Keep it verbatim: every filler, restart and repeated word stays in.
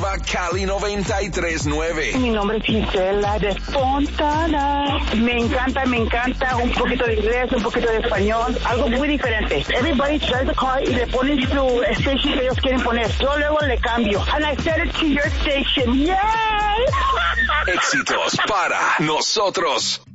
Nueva Cali noventa y tres punto nueve. Mi nombre es Gisela de Fontana. Me encanta, me encanta un poquito de inglés, un poquito de español, algo muy diferente. Everybody tries the car y le ponen su station que ellos quieren poner. Yo luego le cambio. And I set it to your station. Yay! Éxitos para nosotros.